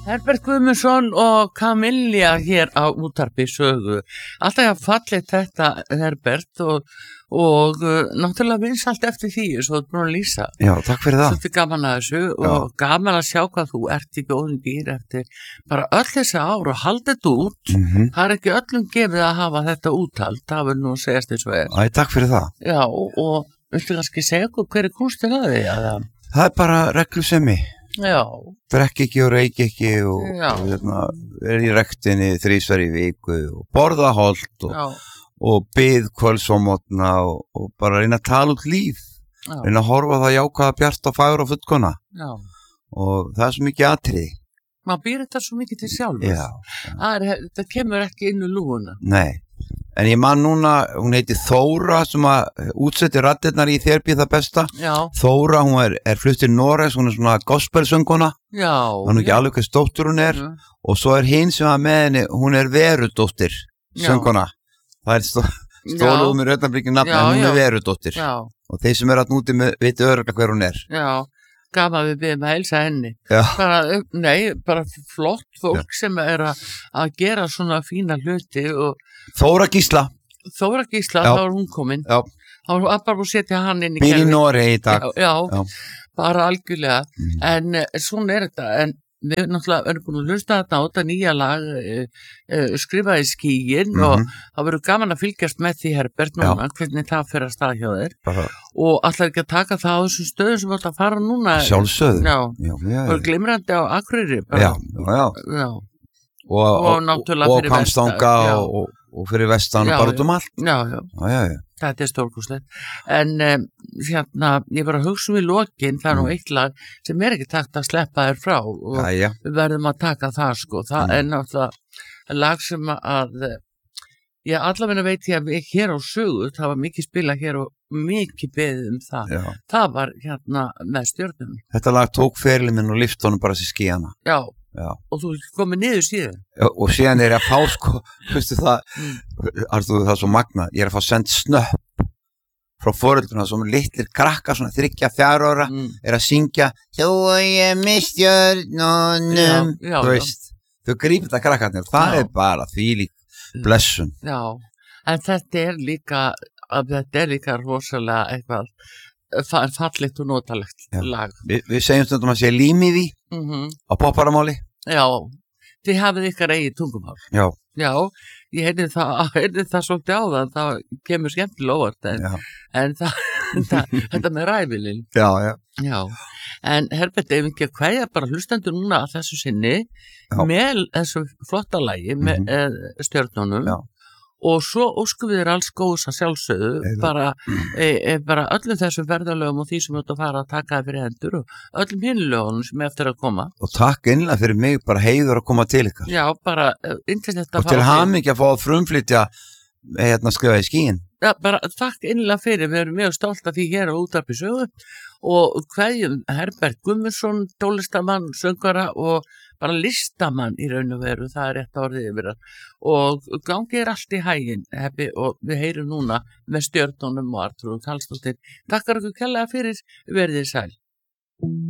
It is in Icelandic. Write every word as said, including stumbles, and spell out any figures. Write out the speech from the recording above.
Herbert Guðmundsson og Camilla hér á útvarpi sögu. Alltaf að fallið þetta Herbert og, og uh, náttúrulega vinsælt eftir því svo þú búin að lýsa. Já, takk fyrir það. Svolítið gaman að þessu Já. og gaman að sjá hvað þú ert í góðum gýr eftir bara öll þessi ár og halda þetta út. Mm -hmm. Það er ekki öllum gefið að hafa þetta úthald, það vil nú segjast eins og er. Æ, takk fyrir það. Já, og, og viltu kannski segja okkur hver er kúnstin að því? Að, Það er bara reglusemi. já, Drekk ekki og reik ekki og, Já. og hérna, er í rektinni þrísvar í viku og borða holt og, já, og bið kvölds og mótna og, og bara reyna að tala út líf. já, Reyna að horfa á það jákvæða bjart og fagur og fullkona já. og það er svo mikið atriði. Maður býr þetta svo mikið til sjálfur. Já, Það, er, það kemur ekki inn í lúguna. nei. En ég man núna, hún heiti Þóra sem að útsetti raddirnar í Þér býð það besta. Já, Þóra, hún er, er flutt til Noregs, hún er svona gospelsönguna. já. Hún er ekki alveg hvað stóttur hún er. Mhm. Og svo er hinn sem var með henni, hún er Verudóttir, Já. sönguna. Það er stó, stóluð með rauðnablikið nafn, Já, en hún já. er Verudóttir. Já, Og þeir sem er að núti með, viti örgulega hver hún er. já. Gaman við byrjum að heilsa henni. Já, Bara, nei, bara flott fólk sem er að, að gera svona fína hluti og Þóra Gísla, Þóra Gísla, Já. þá er hún komin. Já. Þá er bara búin að setja hann inn í býr í kerfið. Noregi í dag. Já, já, Já. bara algjörlega. Mm. En uh, svona er þetta, en við náttúrulega erum búin að hlusta þetta á þetta nýja lag uh, uh, skrifaði skíin og Mhm. það verður gaman að fylgjast með því Herbert núna, hvernig það fer að stað hjá þér Bara og allar ekki að taka það á þessum stöðum sem átt að fara núna. sjálfsögðu. Já, Já, já, það er glimrandi á Akureyri. já, bara. já, já. Já, Og, Og náttúrulega og fyrir Hvammstanga vestan, já. og, og, og fyrir vestan Já, og bara já. út um allt. já, já. Já, já, já. Þetta er stórkostlegt. En um, hérna, ég var að hugsa um í lokin, það er nú Mm. eitt lag sem er ekki takt að sleppa þér frá og Já, já. við verðum að taka það sko. Það Mm. er náttúrulega lag sem að, eh, já, allavega veit ég að við hér á sögu, það var mikið spila hér og mikið beðið um það. já. Það var hérna með stjörnum. Þetta lag tók ferilinn minn og lyfti honum bara sér skíana. Já, Já. og þú ert komið niður síðan. Já, og síðan er ég að fá sko, veistu það, Mm. Arþúr, það er svo magna, ég er að fá send snöpp frá foreldruna sem litlir krakka, svona þriggja, fjár ára, Mm. er að syngja Þú og ég með stjörnunum, Já, já, þú já. veist, þau grípið þetta krakkarnir, það Já. er bara þvílík blessun. Já, en þetta er líka, að þetta er líka rosalega eitthvað fa- fallegt og notalegt Já. lag. Vi, við segjum stundum að sé límið í Mm á popparamáli. Já, þið hafið ykkar eigið tungumál. Já, Já, ég heyrði það, heyrði það svolítið á það, það kemur skemmtilega óvart, en, já, en það, það, þetta með ræfilinn. já, já. Já, en Herbert, ef ekki að kveðja bara hlustendur núna að þessu sinni Já. með þessu flotta lagi með Mhm. mm stjörnunum Já. og svo óskum við þér alls góðs að sjálfsögðu Eða- bara, e, e, bara öllum þessum verðalögum og því sem þú ert að fara að taka það fyrir hendur og öllum hinlögunum sem er eftir að koma. Og takk innlega fyrir mig, bara heiður að koma til ykkar. Já, bara yndislegt að Og til hamingju að fá að frumflytja hérna skrifa í skíin. Já, bara takk innlega fyrir, við erum mjög stolt af því hér á útvarpi sögu og kveðjum Herbert Guðmundsson, tónlistamann, söngvara og bara listamann í raun og veru, það er rétt orðið yfir það og gangi er allt í hæginn heppi, og við heyrum núna með stjörnunum og Artrúð Karlsdóttir. Takkar ykkur kærlega fyrir, verðið sæl.